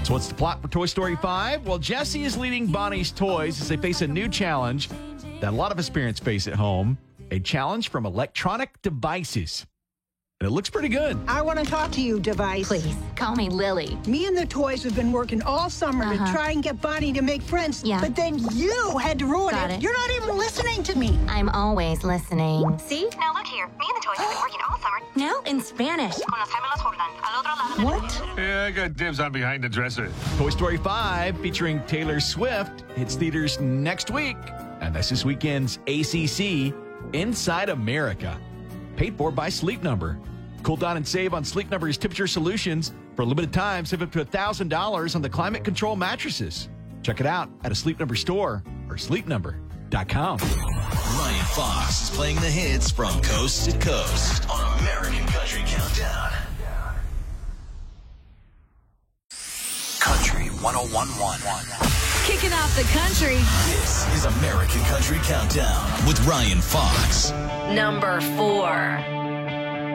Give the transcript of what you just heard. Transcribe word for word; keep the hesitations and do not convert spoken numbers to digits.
So what's the plot for Toy Story five? Well, Jessie is leading Bonnie's toys as they face a new challenge that a lot of us parents face at home, a challenge from electronic devices. And it looks pretty good. I want to talk to you, device. Please, call me Lily. Me and the toys have been working all summer Uh-huh. to try and get Bonnie to make friends. Yeah. But then you had to ruin Got it. it. You're not even listening to me. I'm always listening. See? Now look here. Me and the toys have been working all summer. Now in Spanish. Con los gemelos Jordan. Al otro lado. What? Yeah, I got dibs on behind the dresser. Toy Story five, featuring Taylor Swift, hits theaters next week. And that's this weekend's A C C Inside America. Paid for by Sleep Number. Cool down and save on Sleep Number's temperature solutions. For a limited time, save up to one thousand dollars on the climate control mattresses. Check it out at a Sleep Number store or sleep number dot com. Ryan Fox is playing the hits from coast to coast on American Country Countdown. Country one oh one point one. Kicking off the country. This is American Country Countdown with Ryan Fox. Number four.